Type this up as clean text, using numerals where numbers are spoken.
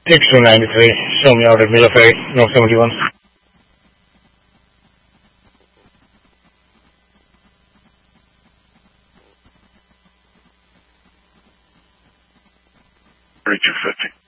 6293, show me out at Middle Ferry, North 71. Richard 50.